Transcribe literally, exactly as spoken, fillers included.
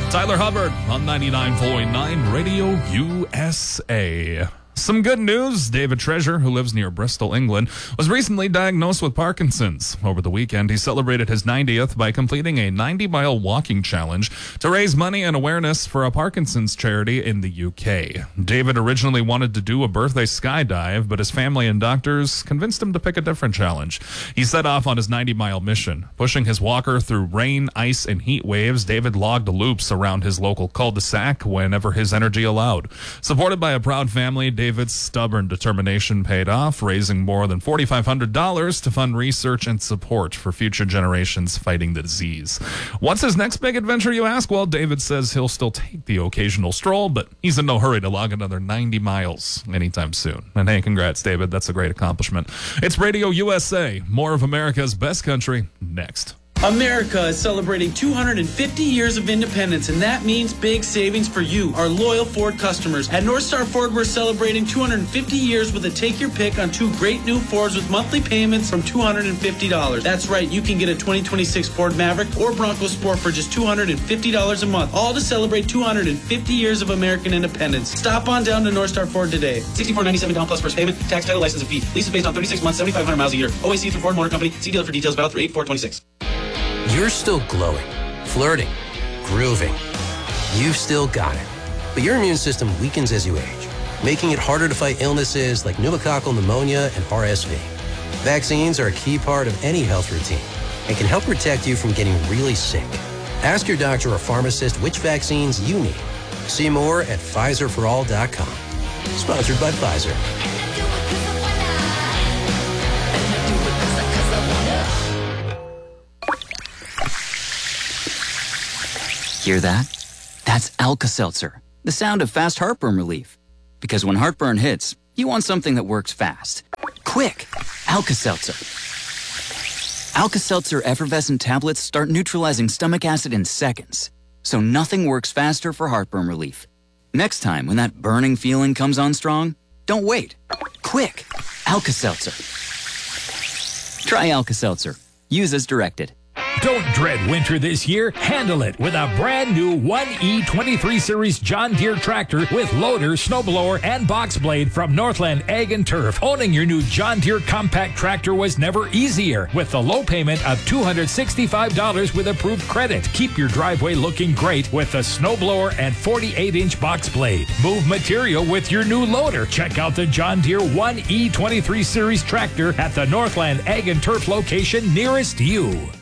Tyler Hubbard on ninety-nine point nine Radio U S A. Some good news. David Treasure, who lives near Bristol, England, was recently diagnosed with Parkinson's. Over the weekend, he celebrated his ninetieth by completing a ninety-mile walking challenge to raise money and awareness for a Parkinson's charity in the U K. David originally wanted to do a birthday skydive, but his family and doctors convinced him to pick a different challenge. He set off on his ninety-mile mission. Pushing his walker through rain, ice, and heat waves, David logged loops around his local cul-de-sac whenever his energy allowed. Supported by a proud family, David David's stubborn determination paid off, raising more than four thousand five hundred dollars to fund research and support for future generations fighting the disease. What's his next big adventure, you ask? Well, David says he'll still take the occasional stroll, but he's in no hurry to log another ninety miles anytime soon. And hey, congrats, David. That's a great accomplishment. It's Radio U S A, more of America's best country, next. America is celebrating two hundred fifty years of independence, and that means big savings for you, our loyal Ford customers. At North Star Ford, we're celebrating two hundred fifty years with a take your pick on two great new Fords with monthly payments from two hundred fifty dollars. That's right, you can get a twenty twenty-six Ford Maverick or Bronco Sport for just two hundred fifty dollars a month, all to celebrate two hundred fifty years of American independence. Stop on down to North Star Ford today. sixty-four ninety-seven down plus first payment, tax, title, license, and fee. Lease is based on thirty-six months, seventy-five hundred miles a year. O A C through Ford Motor Company. See dealer for details. Valid through eight four twenty-six. You're still glowing, flirting, grooving. You've still got it. But your immune system weakens as you age, making it harder to fight illnesses like pneumococcal pneumonia and R S V. Vaccines are a key part of any health routine and can help protect you from getting really sick. Ask your doctor or pharmacist which vaccines you need. See more at Pfizer for all dot com. Sponsored by Pfizer. Hear that? That's Alka-Seltzer, the sound of fast heartburn relief. Because when heartburn hits, you want something that works fast. Quick! Alka-Seltzer. Alka-Seltzer effervescent tablets start neutralizing stomach acid in seconds, so nothing works faster for heartburn relief. Next time, when that burning feeling comes on strong, don't wait. Quick! Alka-Seltzer. Try Alka-Seltzer. Use as directed. Don't dread winter this year. Handle it with a brand new one E twenty-three Series John Deere tractor with loader, snowblower, and box blade from Northland Ag and Turf. Owning your new John Deere compact tractor was never easier with the low payment of two hundred sixty-five dollars with approved credit. Keep your driveway looking great with the snowblower and forty-eight inch box blade. Move material with your new loader. Check out the John Deere one E twenty-three Series tractor at the Northland Ag and Turf location nearest you.